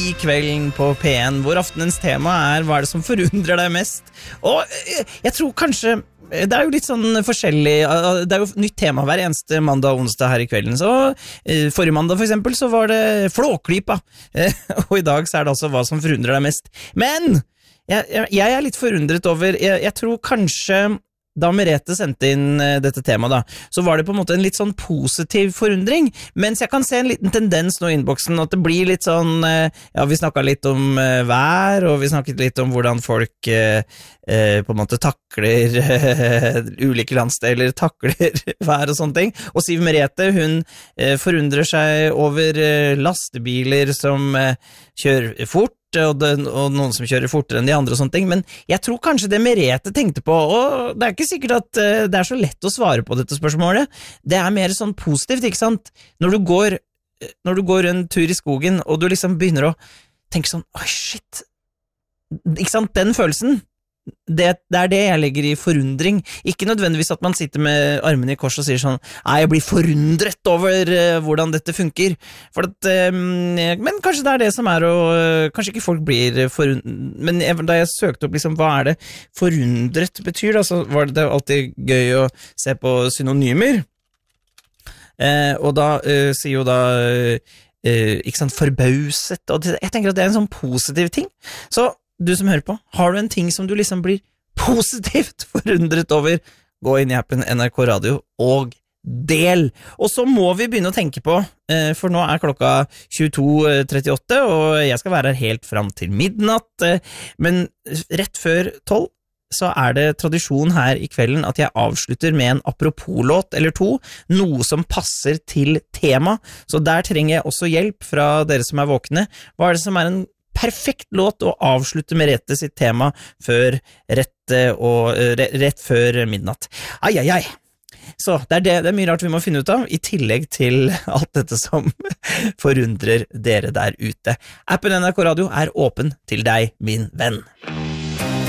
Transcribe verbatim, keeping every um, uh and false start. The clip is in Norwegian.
i kvelden på P en, hvor aftenens tema er hva er det som forundrer deg mest. Og jeg tror kanskje det er jo litt sånn forskjellig, det er jo nytt tema hver eneste mandag og onsdag her i kvelden, så forrige mandag for eksempel så var det flåklypa, og i dag så er det altså hva som forundrer deg mest. Men jeg, jeg, jeg er litt forundret over, jeg, jeg tror kanskje da Merete sendte inn dette temaet da, så var det på en måte en litt sånn positiv forundring, mens jeg kan se en liten tendens nå i innboksen, at det blir litt sånn, ja, vi snakket litt om vær, og vi snakket litt om hvordan folk eh, på en måte takler eh, ulike landsteller, takler vær og sånne ting, og Siv Merete, hun eh, forundrer seg over eh, lastebiler som eh, kjører fort, Og, det, og noen som kjører fortere enn de andre og sånne ting, men jeg tror kanskje det Merete tenkte på, og det er ikke sikkert at uh, det er så lett å svare på dette spørsmålet, det er mer sånn positivt, ikke sant? Når du går, når du går en tur i skogen, og du liksom begynner å tenke sånn, oi shit, ikke sant, den følelsen, det, det er det jeg legger i forundring, ikke nødvendigvis at man sitter med armene i kors og sier sånn, nei, jeg blir forundret over uh, hvordan dette funker, for at, um, men kanskje det er det som er, og uh, kanskje ikke folk blir forundret, men jeg, da jeg søkte opp liksom, hva er det forundret betyr da, så var det alltid gøy å se på synonymer, uh, og da uh, sier jo da, uh, uh, ikke sant, forbauset, og det, jeg tenker at det er en sånn positiv ting, så du som hører på, har du en ting som du liksom blir positivt forundret over, gå inn i appen N R K Radio og del. Og så må vi begynne å tenke på, for nå er klokka tjueto trettiåtte, og jeg skal være her helt fram til midnatt, men rett før tolv, så er det tradisjon her i kvelden at jeg avslutter med en apropos-låt eller to, noe som passer til tema, så der trenger jeg også hjelp fra dere som er våkne. Hva er det som er en perfekt låt å avslutte Merete sitt tema før rett, og, rett før midnatt. Ai, ai, ai. Så det er, det, det er mye rart vi må finne ut av, i tillegg til alt dette som forundrer dere der ute. Appen N R K Radio er åpen til deg, min venn.